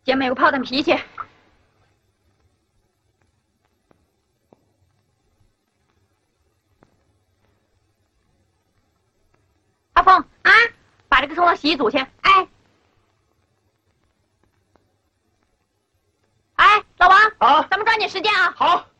姐妹有炮弹脾气。阿凤啊，把这个送到洗衣组去。哎，哎，老王啊， 咱们抓紧时间啊。 好。